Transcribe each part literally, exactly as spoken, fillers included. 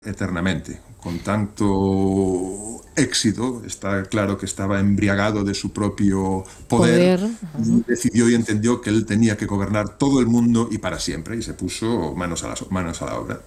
eternamente. Con tanto éxito, está claro que estaba embriagado de su propio poder, Poder. y Ujú. decidió y entendió que él tenía que gobernar todo el mundo y para siempre, y se puso manos a, las, manos a la obra.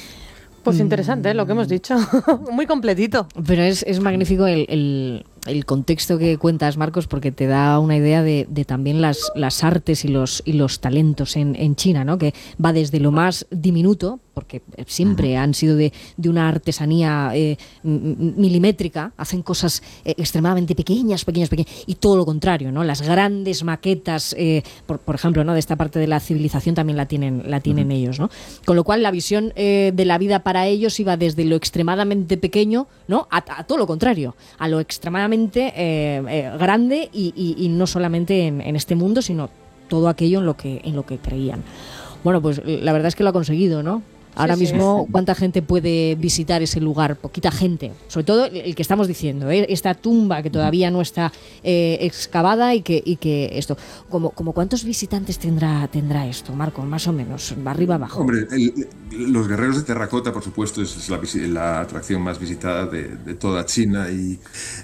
Pues interesante, ¿eh? Lo que hemos Mm, dicho. Muy completito. Pero es, es magnífico el, el- el contexto que cuentas, Marcos, porque te da una idea de, de también las, las artes y los, y los talentos en, en China, ¿no? Que va desde lo más diminuto, porque siempre han sido de, de una artesanía eh, milimétrica, hacen cosas eh, extremadamente pequeñas, pequeñas, pequeñas, y todo lo contrario, ¿no? Las grandes maquetas, eh, por, por ejemplo, ¿no? De esta parte de la civilización también la tienen, la tienen ellos, ¿no? Con lo cual la visión eh, de la vida para ellos iba desde lo extremadamente pequeño, ¿no? A, a todo lo contrario, a lo extremadamente eh, eh, grande y, y, y no solamente en, en este mundo, sino todo aquello en lo que en lo que creían. Bueno, pues la verdad es que lo ha conseguido, ¿no? Ahora Sí, sí. mismo, ¿cuánta gente puede visitar ese lugar? Poquita gente. Sobre todo el que estamos diciendo, ¿eh? Esta tumba que todavía no está eh, excavada y que, y que esto. Como, como ¿cuántos visitantes tendrá tendrá esto, Marco? Más o menos, arriba abajo. Hombre, el- los guerreros de terracota, por supuesto, es la, visi- la atracción más visitada de, de toda China, y,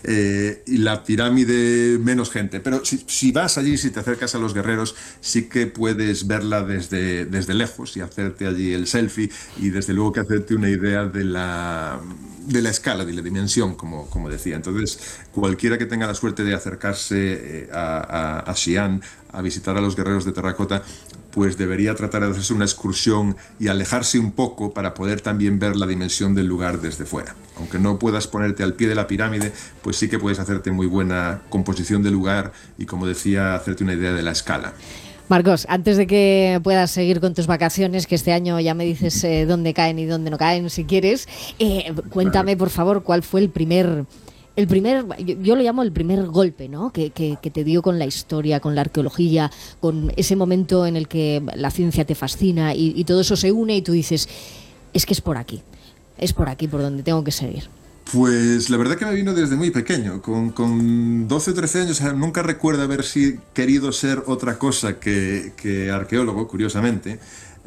eh, y la pirámide menos gente. Pero si, si vas allí, si te acercas a los guerreros, sí que puedes verla desde, desde lejos y hacerte allí el selfie, y desde luego que hacerte una idea de la, de la escala, de la dimensión, como, como decía. Entonces, cualquiera que tenga la suerte de acercarse eh, a, a, a Xi'an, a visitar a los guerreros de terracota, pues debería tratar de hacerse una excursión y alejarse un poco para poder también ver la dimensión del lugar desde fuera. Aunque no puedas ponerte al pie de la pirámide, pues sí que puedes hacerte muy buena composición del lugar y, como decía, hacerte una idea de la escala. Marcos, antes de que puedas seguir con tus vacaciones, que este año ya me dices eh, dónde caen y dónde no caen, si quieres, eh, cuéntame, por favor, cuál fue el primer... El primer, yo, yo lo llamo el primer golpe, ¿no? Que, que, que te dio con la historia, con la arqueología, con ese momento en el que la ciencia te fascina y, y todo eso se une y tú dices, es que es por aquí, es por aquí por donde tengo que seguir. Pues la verdad que me vino desde muy pequeño, con, con doce o trece años. Nunca recuerdo haber si, querido ser otra cosa que, que arqueólogo, curiosamente.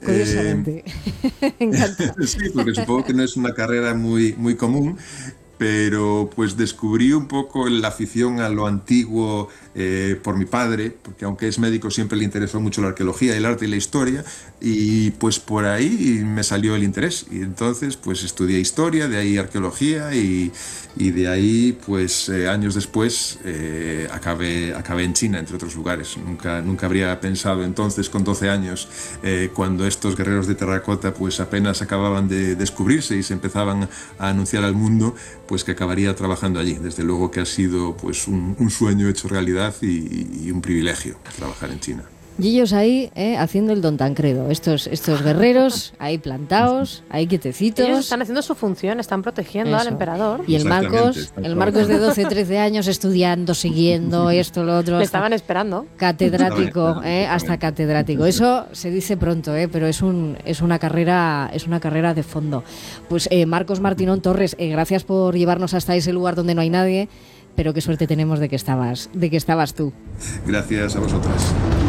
Eh, Curiosamente, me encanta. sí, porque supongo que no es una carrera muy, muy común, pero pues descubrí un poco la afición a lo antiguo eh, por mi padre, porque aunque es médico siempre le interesó mucho la arqueología, el arte y la historia, y pues por ahí me salió el interés, y entonces pues estudié historia, de ahí arqueología, y, y de ahí pues eh, años después eh, acabé, acabé en China, entre otros lugares. Nunca, nunca habría pensado entonces, con doce años, eh, cuando estos guerreros de terracota pues apenas acababan de descubrirse y se empezaban a anunciar al mundo, pues que acabaría trabajando allí. Desde luego que ha sido pues un, un sueño hecho realidad, y, y un privilegio trabajar en China. Y ellos ahí eh, haciendo el don Tancredo, estos, estos guerreros ahí plantados, ahí quietecitos. Ellos están haciendo su función, están protegiendo Eso. al emperador. Y el Exactamente, Marcos, están el Marcos de trabajando. doce, trece años estudiando, siguiendo esto, lo otro. Le hasta estaban esperando. catedrático, Estaban eh, esperando, hasta exactamente. catedrático. Eso se dice pronto, eh, pero es un es una carrera es una carrera de fondo. Pues eh, Marcos Martinón Torres, eh, gracias por llevarnos hasta ese lugar donde no hay nadie, pero qué suerte tenemos de que estabas de que estabas tú. Gracias a vosotras.